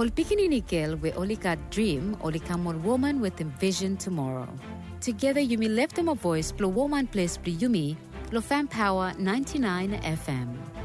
Ol pikinini girl we only got dream, only come on woman with envision tomorrow. Together you may lift them a voice, blow woman place, blow yumi, lo fan power 99 FM.